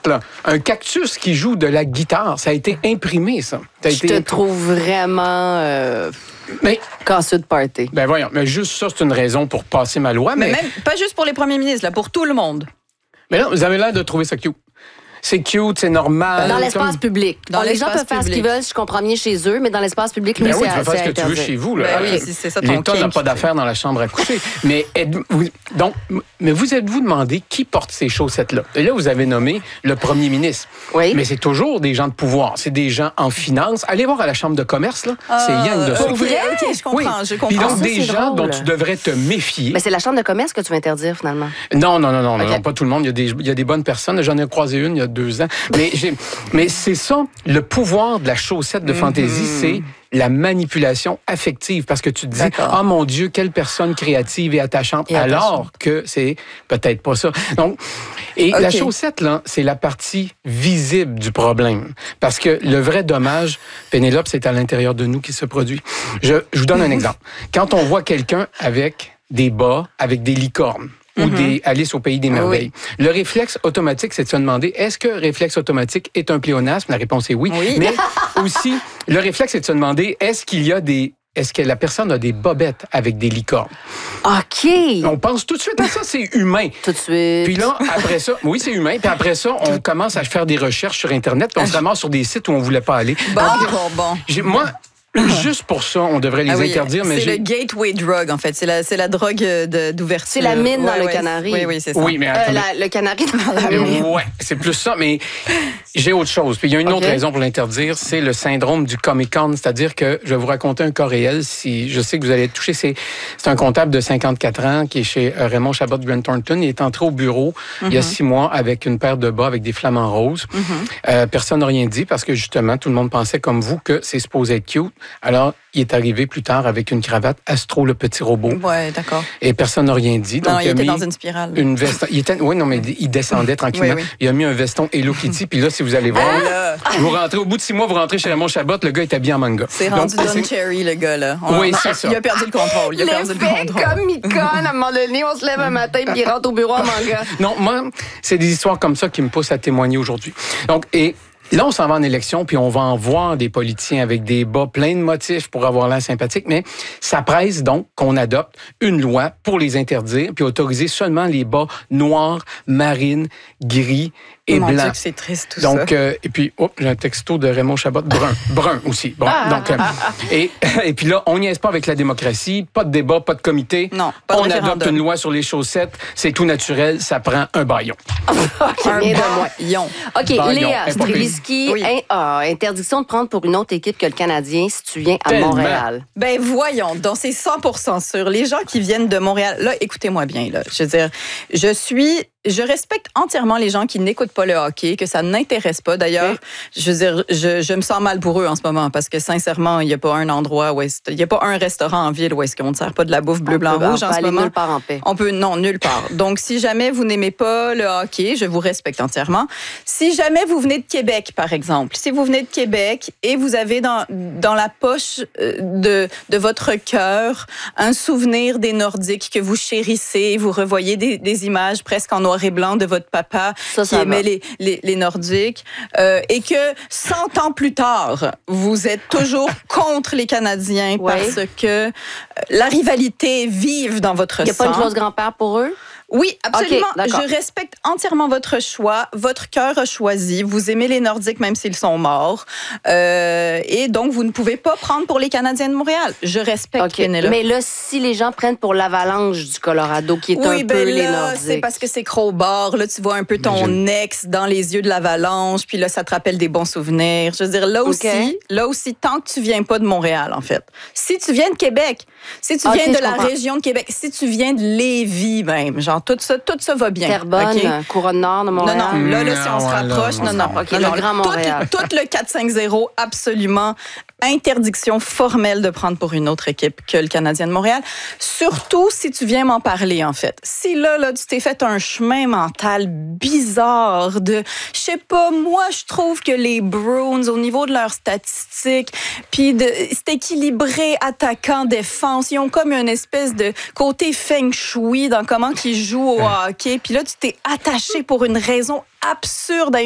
là. Un cactus qui joue de la guitare, ça a été imprimé, ça. Je te trouve vraiment casseux de party. Ben voyons, mais juste ça, c'est une raison pour passer ma loi. Mais même, pas juste pour les premiers ministres, là, pour tout le monde. Mais là, vous avez l'air de trouver ça cute. C'est cute, c'est normal. Dans l'espace public. Les gens peuvent faire ce qu'ils veulent, je comprends bien chez eux, mais dans l'espace public, lui, oui, c'est tu peux faire ce que tu veux chez vous. Là. Ben oui, c'est ça ton L'État n'a pas d'affaires dans la chambre à coucher. mais vous êtes-vous demandé qui porte ces chaussettes-là? Et là, vous avez nommé le premier ministre. Oui. Mais c'est toujours des gens de pouvoir. C'est des gens en finance. Allez voir à la chambre de commerce, là. C'est rien de ça. Pour vrai? OK, je comprends. Oui. Je comprends. Puis donc, Ça, des c'est gens drôle. dont tu devrais te méfier. Mais c'est la chambre de commerce que tu veux interdire, finalement. Non, pas tout le monde. Il y a des bonnes personnes. J'en ai croisé une il y a 2 ans. Mais c'est ça, le pouvoir de la chaussette de fantaisie, c'est la manipulation affective. Parce que tu te dis, oh mon Dieu, quelle personne créative et attachante, alors que c'est peut-être pas ça. Donc, la chaussette, là, c'est la partie visible du problème. Parce que le vrai dommage, Pénélope, c'est à l'intérieur de nous qui se produit. je vous donne un exemple. Quand on voit quelqu'un avec des bas, avec des licornes, ou des Alice au pays des merveilles. Oui. Le réflexe automatique, c'est de se demander, est-ce que réflexe automatique est un pléonasme? La réponse est oui. Mais aussi, le réflexe, c'est de se demander, est-ce que la personne a des bobettes avec des licornes? OK. On pense tout de suite à ça, c'est humain. Tout de suite. Puis là, après ça, oui, c'est humain. Puis après ça, on commence à faire des recherches sur Internet, puis on se ramasse sur des sites où on voulait pas aller. Bon. Moi, juste pour ça, on devrait les interdire. Mais c'est le gateway drug, en fait. C'est la drogue d'ouverture. C'est la mine dans le canari. Oui, c'est ça. Oui, mais le canari dans la mine. Oui, c'est plus ça. Mais j'ai autre chose. Puis il y a une autre raison pour l'interdire, c'est le syndrome du Comic-Con. C'est-à-dire que je vais vous raconter un cas réel. Si je sais que vous allez être touché, c'est un comptable de 54 ans qui est chez Raymond Chabot Grant Thornton. Il est entré au bureau il y a 6 mois avec une paire de bas avec des flamants roses. Personne n'a rien dit parce que justement, tout le monde pensait comme vous que c'est supposé être cute. Alors, il est arrivé plus tard avec une cravate Astro, le petit robot. Oui, d'accord. Et personne n'a rien dit. Donc, il était dans une spirale. Une veste. Mais il descendait tranquillement. Oui. Il a mis un veston Hello Kitty. Puis là, si vous allez voir, vous rentrez, au bout de 6 mois, vous rentrez chez Raymond Chabot, le gars est habillé en manga. C'est rendu Don Cherry, le gars, là. Oui, c'est ça. Il a perdu le contrôle. Comic-Con, à un moment donné, on se lève un matin puis il rentre au bureau en manga. Non, moi, c'est des histoires comme ça qui me poussent à témoigner aujourd'hui. Donc, là, on s'en va en élection, puis on va en voir des politiciens avec des bas plein de motifs pour avoir l'air sympathique, mais ça presse donc qu'on adopte une loi pour les interdire, puis autoriser seulement les bas noirs, marines, gris et blancs. Mon Dieu, que c'est triste tout donc, ça. Et puis, j'ai un texto de Raymond Chabot, brun aussi. Bon, donc, et puis là, on n'y est pas avec la démocratie, pas de débat, pas de comité. Non, pas de référendum. On adopte une loi sur les chaussettes, c'est tout naturel, ça prend un baillon. Un baillon. OK, Léa Streliski, interdiction de prendre pour une autre équipe que le Canadien si tu viens à Montréal. Ben voyons, donc c'est 100% sûr. Les gens qui viennent de Montréal, là, écoutez-moi bien, là. Je veux dire, je respecte entièrement les gens qui n'écoutent pas le hockey, que ça n'intéresse pas. D'ailleurs, je veux dire, je me sens mal pour eux en ce moment parce que sincèrement, il n'y a pas un endroit il n'y a pas un restaurant en ville où est-ce qu'on ne sert pas de la bouffe bleu, blanc, rouge en ce moment. Nulle part en paix. Non, nulle part. Donc, si jamais vous n'aimez pas le hockey, je vous respecte entièrement. Si jamais vous venez de Québec, par exemple, si vous venez de Québec et vous avez dans la poche de votre cœur un souvenir des Nordiques que vous chérissez, vous revoyez des images presque en noir et blanc de votre papa qui aimait les Nordiques, et que 100 ans plus tard, vous êtes toujours contre les Canadiens parce que la rivalité est vive dans votre sang. Il n'y a pas une clause grand-père pour eux? Oui, absolument. Okay, je respecte entièrement votre choix. Votre cœur a choisi. Vous aimez les Nordiques même s'ils sont morts. Et donc, vous ne pouvez pas prendre pour les Canadiens de Montréal. Je respecte Pénélope. Mais là, si les gens prennent pour l'Avalanche du Colorado, qui est un peu les Nordiques. C'est parce que c'est crowbar. Là, tu vois un peu ton ex dans les yeux de l'Avalanche. Puis là, ça te rappelle des bons souvenirs. Je veux dire, là aussi, tant que tu viens pas de Montréal, en fait. Si tu viens de Québec, si tu viens de la région de Québec, si tu viens de Lévis même, genre tout ça va bien. Terrebonne, Couronne Nord de Montréal. Non, là, si on se rapproche, non. Le Grand Montréal. Tout le 4-5-0, absolument. Interdiction formelle de prendre pour une autre équipe que le Canadien de Montréal. Surtout si tu viens m'en parler, en fait. Si là, tu t'es fait un chemin mental bizarre de, je sais pas, moi, je trouve que les Bruins, au niveau de leurs statistiques, puis c'est équilibré attaquant-défense, ils ont comme une espèce de côté feng shui dans comment ils jouent au hockey. Puis là, tu t'es attaché pour une raison absurde à